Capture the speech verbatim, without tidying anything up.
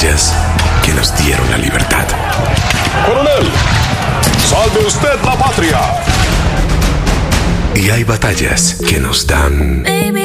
batallas que nos dieron la libertad. ¡Coronel! ¡Salve usted la patria! Y hay batallas que nos dan